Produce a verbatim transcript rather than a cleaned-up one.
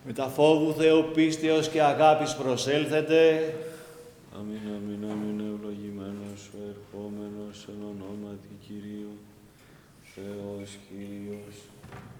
Με τα φόβου Θεού πίστεως και αγάπης προσέλθετε. Αμήν, αμήν, αμήν, ευλογημένος ο ερχόμενος εν ονόματι Κυρίου, Θεός Κύριος.